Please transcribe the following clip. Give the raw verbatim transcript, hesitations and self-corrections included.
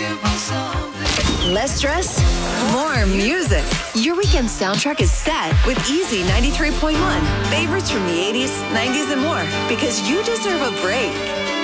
Less stress, more music. Your weekend soundtrack is set with Easy ninety-three point one. Favorites from the eighties, nineties, and more. Because you deserve a break.